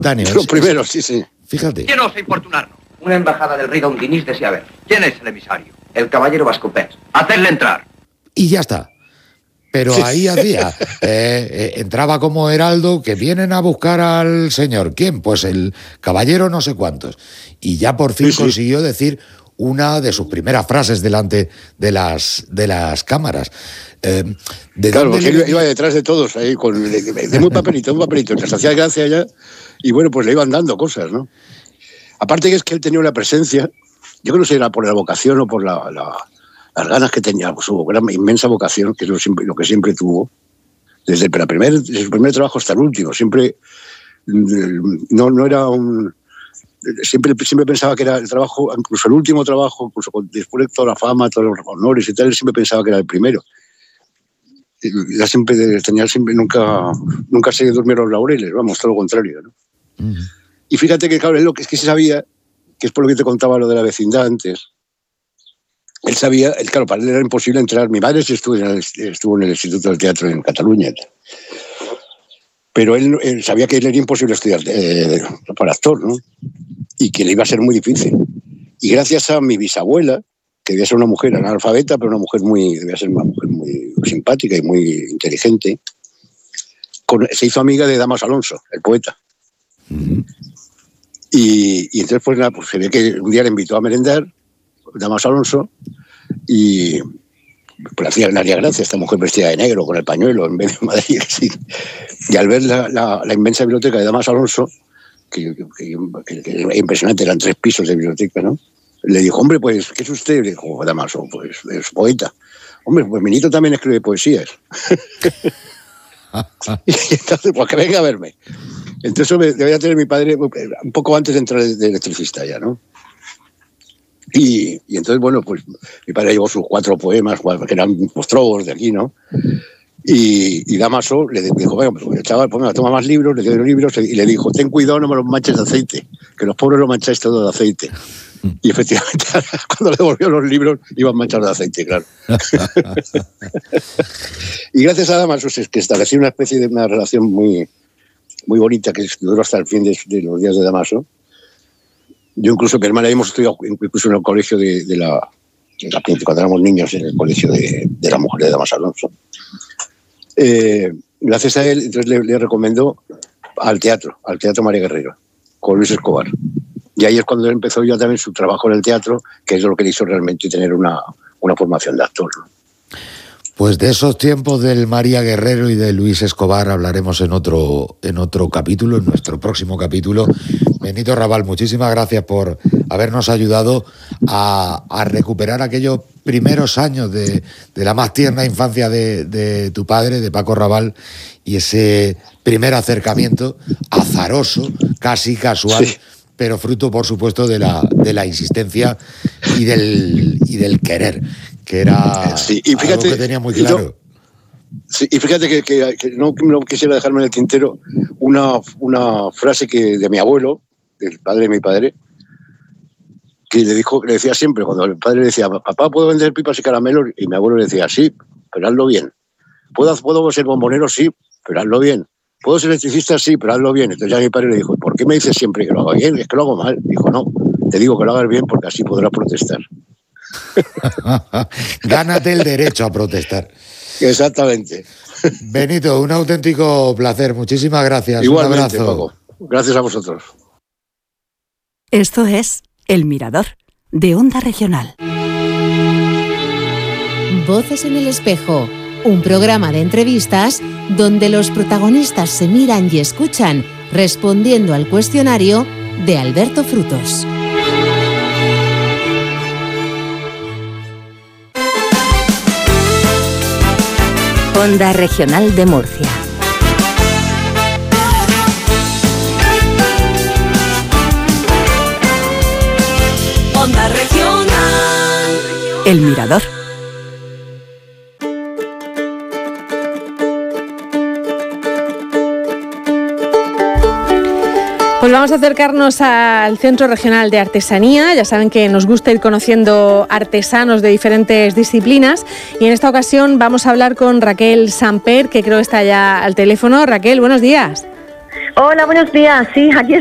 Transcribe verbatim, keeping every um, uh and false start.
Dani, Los primeros, sí, sí. Fíjate. ¿Quién osa importunarnos? Una embajada del rey Don Dinis desea ver. ¿Quién es el emisario? El caballero Vascopés. Hacerle entrar. Y ya está. Pero Sí. ahí hacía, eh, eh, entraba como heraldo, que vienen a buscar al señor. ¿Quién? Pues el caballero no sé cuántos. Y ya por fin Sí, sí. consiguió decir una de sus primeras frases delante de las, de las cámaras. Eh, ¿de Claro, dónde porque le él venía? iba detrás de todos, ahí, con, de, de, de muy papelito, muy papelito. Les hacía gracia ya, y bueno, pues le iban dando cosas, ¿no? Aparte que es que él tenía una presencia, yo creo que era por la vocación o por la, la, las ganas que tenía, pues, su gran, inmensa vocación, que es lo, siempre, lo que siempre tuvo, desde el primer, desde su primer trabajo hasta el último. Siempre no, no era un... Siempre, siempre pensaba que era el trabajo, incluso el último trabajo, incluso después de toda la fama, todos los honores y tal, él siempre pensaba que era el primero. Ya siempre tenía siempre nunca nunca se durmieron los laureles, vamos, todo lo contrario, ¿no? Uh-huh. Y fíjate que claro, él lo que es que se sabía, que es por lo que te contaba lo de la vecindad antes, él sabía, él, claro, para él era imposible entrar. Mi madre sí estuvo en el, estuvo en el Instituto del Teatro en Cataluña, pero él, él sabía que él era imposible estudiar eh, para actor, ¿no? Y que le iba a ser muy difícil. Y gracias a mi bisabuela, que debía ser una mujer analfabeta, pero una mujer muy, debía ser una mujer muy simpática y muy inteligente, con, se hizo amiga de Damaso Alonso, el poeta. Uh-huh. Y, y entonces pues, nada, pues se ve que un día le invitó a merendar Damaso Alonso y pues hacía le haría gracia esta mujer vestida de negro con el pañuelo en vez de Madrid. Sí. Y al ver la, la, la inmensa biblioteca de Damaso Alonso, que, que, que, que era impresionante, eran tres pisos de biblioteca, ¿no? Le dijo, hombre, pues, ¿qué es usted? Le dijo, Damaso, pues, es poeta. Hombre, pues mi nieto también escribe poesías. Y entonces, pues que venga a verme. Entonces me debía tener mi padre un poco antes de entrar de electricista ya, ¿no? Y, y entonces, bueno, pues mi padre llevó sus cuatro poemas, que eran los trogos de aquí, ¿no? Y, y Damaso le dijo, bueno, pues, chaval, pues, toma más libros, le dio los libros y le dijo, ten cuidado, no me los manches de aceite, que los pobres lo mancháis todo de aceite. Y efectivamente, cuando le devolvió los libros, iban manchados de aceite, claro. Y gracias a Damaso es que establecí una especie de una relación muy, muy bonita que duró hasta el fin de, de los días de Damaso. Yo incluso, mi hermana, hemos estudiado incluso en el colegio de, de, la, de la cuando éramos niños, en el colegio de, de la mujer de Damaso Alonso. Eh, gracias a él, entonces le, le recomendó al teatro, al Teatro María Guerrero, con Luis Escobar. Y ahí es cuando él empezó ya también su trabajo en el teatro, que es lo que le hizo realmente tener una, una formación de actor, ¿no? Pues de esos tiempos del María Guerrero y de Luis Escobar hablaremos en otro, en otro capítulo, en nuestro próximo capítulo. Benito Raval, muchísimas gracias por habernos ayudado a, a recuperar aquellos primeros años de, de la más tierna infancia de, de tu padre, de Paco Raval, y ese primer acercamiento azaroso, casi casual, sí, pero fruto, por supuesto, de la, de la insistencia y del, y del querer, que era sí, y fíjate, algo que tenía muy claro. Yo, sí, y fíjate que, que, que no, no quisiera dejarme en el tintero una, una frase que de mi abuelo, del padre de mi padre, que le dijo, le decía siempre, cuando el padre le decía, papá, ¿puedo vender pipas y caramelos? Y mi abuelo le decía, sí, pero hazlo bien. ¿Puedo, puedo ser bombonero? Sí, pero hazlo bien. ¿Puedo ser electricista? Sí, pero hazlo bien. Entonces ya mi padre le dijo, ¿por qué me dices siempre que lo hago bien? Es que lo hago mal. Dijo, no, te digo que lo hagas bien porque así podrás protestar. Gánate el derecho a protestar. Exactamente. Benito, un auténtico placer. Muchísimas gracias. Igualmente, un abrazo. Paco. Gracias a vosotros. Esto es El Mirador, de Onda Regional. Voces en el espejo, un programa de entrevistas donde los protagonistas se miran y escuchan respondiendo al cuestionario de Alberto Frutos. Onda Regional de Murcia. Onda Regional. El Mirador. Pues vamos a acercarnos al Centro Regional de Artesanía. Ya saben que nos gusta ir conociendo artesanos de diferentes disciplinas y en esta ocasión vamos a hablar con Raquel Samper, que creo está ya al teléfono. Raquel, buenos días. Hola, buenos días. Sí, aquí